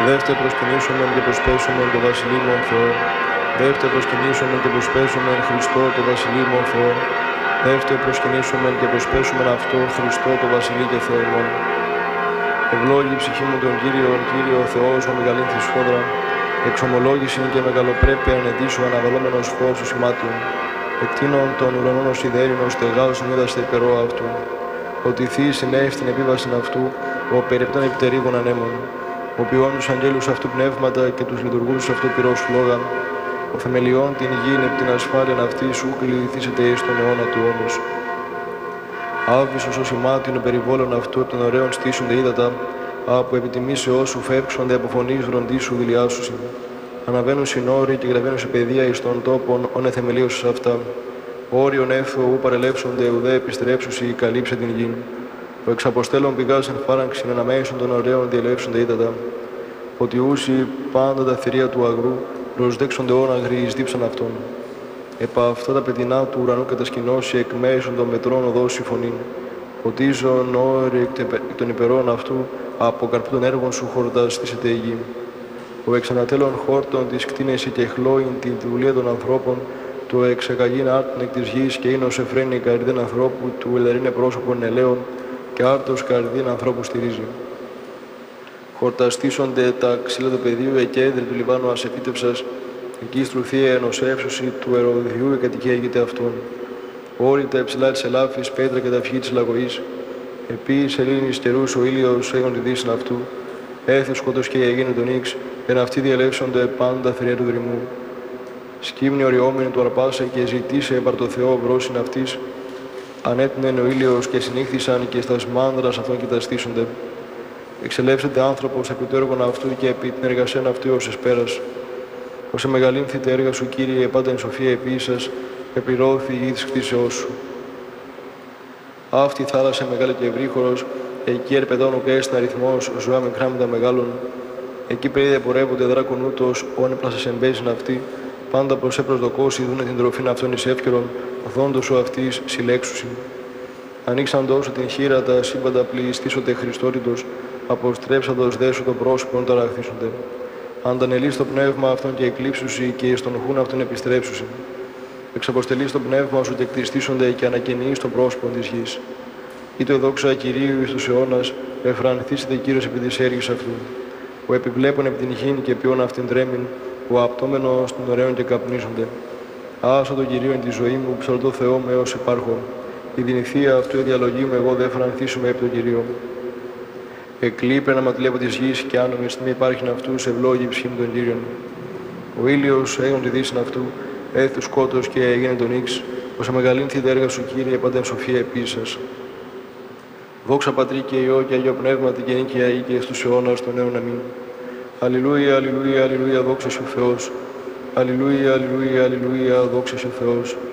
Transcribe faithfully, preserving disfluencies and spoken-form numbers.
Δεύτε προσκυνήσομεν και προσπέσομεν το βασιλείμον Θεό. Δεύτε προσκυνήσομεν και προσπέσομεν Χριστό το βασιλείμον Θεό. Δεύτε προσκυνήσομεν και προσπέσομεν αυτό Χριστό το βασιλεί και Θεό ημών. Ευλόγη ψυχή μου τον Κύριον, Κύριο Θεός ο μεγαλύνθη σφόδρα. Εξομολόγηση και μεγαλοπρέπεια ενετήσου αναβαλόμενος φως του σημάτιου. Εκτείνων των ουρανών ως ιδέρινος στεγάζουν είδαστε υπερό αυτού. Ότι θύει συνέχει την επίβαση αυτού, ο περιεπτών επιτερίγων ανέμων. Ο ποιόν τους αγγέλους αυτού πνεύματα και τους λειτουργούς αυτού πυρός φλόγαν. Ο θεμελιών την γη επί την ασφάλεια αυτή σου κλειδηθήσετε εις τον αιώνα του αιώνος. Άβυσος ως ημάτιον περιβόλων αυτού των ωραίων στήσονται ύδατα, από επιτιμήσεώς σου φεύξονται από φωνής βροντίσου δηλιάσουσιν. Αναβαίνουν συνόροι και γραβαίνουν σε παιδεία εις των τόπων, όνε θεμελίωσες αυτά. Όριον έφθο ου παρελεύσονται, ουδέ επιστρέψουσι, καλύψε την γη. Ο εξαποστέλων πηγάς εν φάραγξιν, αναμέσων των ωραίων διελεύσονται ύδατα. Ότι ούσι πάντα τα θηρία του αγρού, προσδέξονται όναγροι εις δίψαν αυτών. Επά αυτά τα πετεινά του ουρανού κατασκηνώσει εκ μέσων των μετρών οδώσει φωνήν. Ποτίζον όροι εκ των υπερών αυτού, από καρπού των έργων σου χορταστήσεται η γη. Ο εξανατέλων χόρτων της κτίνεσαι και χλώην την δουλεία των ανθρώπων, το εξεκαγήν άρτων εκ της γης και είναι ως εφραίνει καρδίν ανθρώπου, του ελερίνε πρόσωπον ελαίων και άρτος καρδίν ανθρώπου στηρίζει. Χορταστήσονται τα ξύλα του πεδίου, εκέντρη του Λιβάνου ασεφίτευσας, εκεί στρουθία ενός εύσωση του Ερωδιού η κατοικία γείται αυτών. Όρη τα υψηλά της ελάφης, πέτρα και τα αυγή της λαγωής. Επί σελήνης καιρούς ο ήλιος έγον τη δύσιν αυτού, έθιος σκότος και έγινε τον ίξ, εν αυτοί διαλεύσονται πάντα θηρία του δρυμού. Σκύμνη οριόμενη του αρπάσε και ζητήσε επαρ το Θεό βρόσιν αυτής, ανέτεινεν ο ήλιος και συνήχθησαν και στα μάνδρας αυτών κοιταστήσονται. Εξελεύσεται άνθρωπος επί το έργον αυτού και επί την εργασίαν αυτού ως εσπέρας. Όσε μεγαλύνθητε έργα σου, Κύριε, πάντα εν σοφία επίησας, επιρώθη η γη της κτήσεώς σου. Αυτή η θάλασσα μεγάλη και ευρύχωρος, εκεί ερπεδών ουκ έστιν αριθμός, ζωά μικρά με τα μεγάλων. Εκεί περίδε πορεύονται δράκον ούτως, όνε πλάσας εμπέζιν αυτή, πάντα προς έπροσδοκώσει δούνε την τροφήν αυτών εις εύκαιρον, οδόντος σου αυτής συλλέξουσιν. Ανοίξαντος την χείρα τα σύμπαντα πληστήσονται Χριστόρυντος, αποστρέψαντος δέσου το πρόσωπον ταραχθήσονται. Αντανελείς το πνεύμα αυτών και εκλείψουσι και εις τον χούν αυτών επιστρέψουσι. Εξαποστελείς το πνεύμα σου και κτιστήσονται και ανακαινείς το πρόσωπον της γης. Ήτο δόξα Κυρίου εις τους αιώνας, εφρανθήσετε Κύριος επί της έργης αυτού. Ο επιβλέπων επί την γήν και ποιόν αυτήν τρέμην, ο απτόμενος των ωραίων και καπνίζονται. Άσο τον Κυρίο εν τη ζωή μου, ψαλτώ Θεό με έως υπάρχω. Η δυνηθία αυτού η διαλογή μου, εγώ δεν φρανθήσουμε επί τον Κυρίο. Εκλείπε να ματλεύω της γης και άνω μη υπάρχει αυτούς ευλόγη ψυχή μου τον Κύριον. Ο ήλιος έγον τη δύσιν αυτού, έθου σκότος και έγινε τον ίξ, ως αμεγαλύνθη τα έργα σου, Κύριε, πάντα εν σοφία επίσης. Δόξα Πατρί και Υιό και Αγίο Πνεύματι και νίκαια ή και στους αιώνας των αιών αμήν. Αλληλούια, αλληλούια, αλληλούια, δόξα σου Θεός. Αλληλούια, αλληλούια, αλληλούια, δόξα σου Θεός.